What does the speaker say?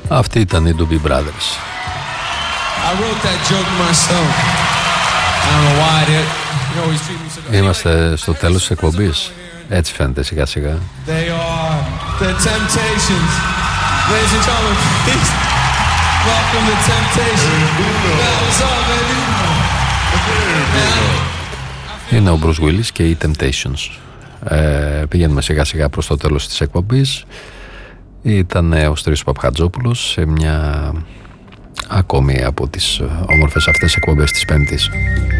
Αυτοί ήταν οι Doobie Brothers. I wrote that joke myself. I don't know why I did. You always treat me so. Είμαστε στο τέλος της εκπομπής. Έτσι φαίνεται σιγά σιγά. They are the Temptations. Ladies and gentlemen, please welcome the Temptations. That was all, baby. Είναι ο Bruce Willis και οι Temptations. Πηγαίνουμε σιγά σιγά προς το τέλος της εκπομπής. Ήταν ο Στρής Παπχατζόπουλος σε μια ακόμη από τις όμορφες αυτές εκπομπές της Πέμπτης.